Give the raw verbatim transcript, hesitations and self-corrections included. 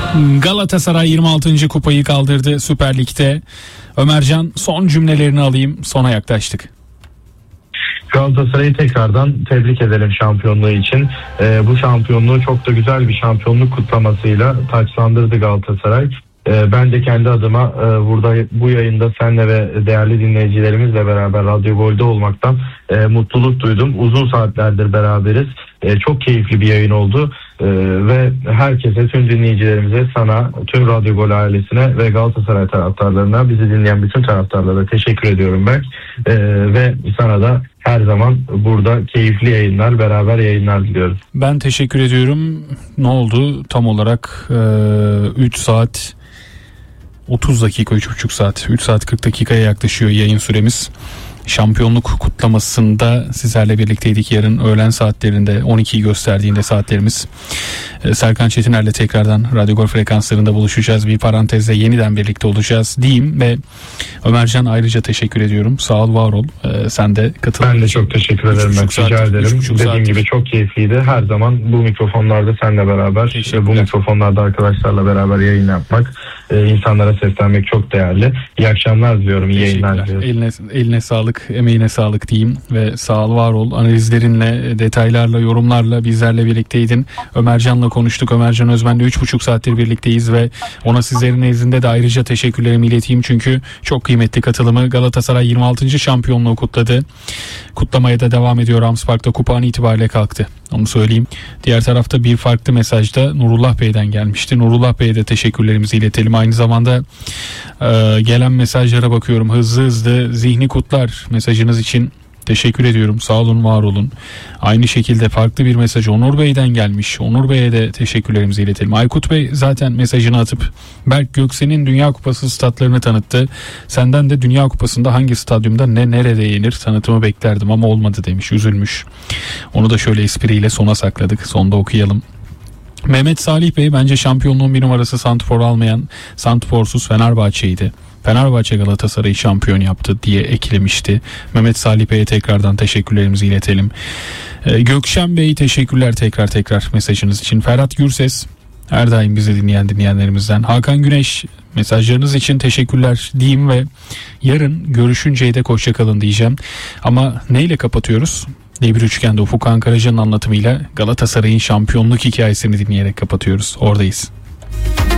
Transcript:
Galatasaray yirmi altıncı kupayı kaldırdı Süper Lig'de. Ömercan, son cümlelerini alayım, sona yaklaştık. Galatasaray'ı tekrardan tebrik edelim şampiyonluğu için. Ee, bu şampiyonluğu çok da güzel bir şampiyonluk kutlamasıyla taçlandırdı Galatasaray. Ee, ben de kendi adıma e, burada bu yayında senle ve değerli dinleyicilerimizle beraber Radyo Gol'de olmaktan e, mutluluk duydum. Uzun saatlerdir beraberiz. E, çok keyifli bir yayın oldu. Ee, ve herkese, tüm dinleyicilerimize, sana, tüm Radyo Gol ailesine ve Galatasaray taraftarlarına, bizi dinleyen bütün taraftarlara teşekkür ediyorum ben. Ee, ve sana da her zaman burada keyifli yayınlar, beraber yayınlar diliyorum. Ben teşekkür ediyorum. Ne oldu? Tam olarak e, üç saat otuz dakika, üç buçuk saat, üç saat kırk dakikaya yaklaşıyor yayın süremiz. Şampiyonluk kutlamasında sizlerle birlikteydik. Yarın öğlen saatlerinde on ikiyi gösterdiğinde saatlerimiz. Serkan Çetiner'le tekrardan Radyo Gol frekanslarında buluşacağız. Bir parantezle yeniden birlikte olacağız diyeyim ve Ömercan, ayrıca teşekkür ediyorum. Sağ ol, var ol. Ee, sen de katıldın. Ben de çok teşekkür ederim. Ben rica ederim. Dediğim gibi çok keyifliydi. Her zaman bu mikrofonlarda seninle beraber, bu mikrofonlarda arkadaşlarla beraber yayın yapmak, e, insanlara seslenmek çok değerli. İyi akşamlar diliyorum. İyi yayınlar diliyorum. Eline, eline sağlık, emeğine sağlık diyeyim ve sağ ol, var ol. Analizlerinle, detaylarla, yorumlarla bizlerle birlikteydin. Ömercan'la konuştuk. Ömercan Özmen'le üç buçuk saattir birlikteyiz ve ona sizlerin nezdinde de ayrıca teşekkürlerimi ileteyim. Çünkü çok kıymetli katılımı. Galatasaray yirmi altıncı şampiyonluğu kutladı. Kutlamaya da devam ediyor. Rams Park'ta kupa an itibariyle kalktı. Onu söyleyeyim. Diğer tarafta bir farklı mesaj da Nurullah Bey'den gelmişti. Nurullah Bey'e de teşekkürlerimizi iletelim. Aynı zamanda e, gelen mesajlara bakıyorum. Hızlı hızlı zihni kutlar mesajınız için teşekkür ediyorum. Sağ olun, var olun. Aynı şekilde farklı bir mesaj Onur Bey'den gelmiş. Onur Bey'e de teşekkürlerimizi iletelim. Aykut Bey zaten mesajını atıp Berk Göksen'in Dünya Kupası statlarını tanıttı. Senden de Dünya Kupası'nda hangi stadyumda ne nerede yenir tanıtımı beklerdim ama olmadı demiş. Üzülmüş. Onu da şöyle espriyle sona sakladık. Sonda okuyalım. Mehmet Salih Bey, bence şampiyonluğun bir numarası santrfor almayan, santrforsuz Fenerbahçe'ydi. Fenerbahçe Galatasaray'ı şampiyon yaptı diye eklemişti. Mehmet Salih Bey'e tekrardan teşekkürlerimizi iletelim. Ee, Gökşen Bey, teşekkürler tekrar tekrar mesajınız için. Ferhat Gürses, her daim bizi dinleyen dinleyenlerimizden. Hakan Güneş, mesajlarınız için teşekkürler diyeyim ve yarın görüşünceye dek hoşça kalın diyeceğim. Ama neyle kapatıyoruz? Devir Üçgen'de Ufuk Ankaracı'nın anlatımıyla Galatasaray'ın şampiyonluk hikayesini dinleyerek kapatıyoruz. Oradayız.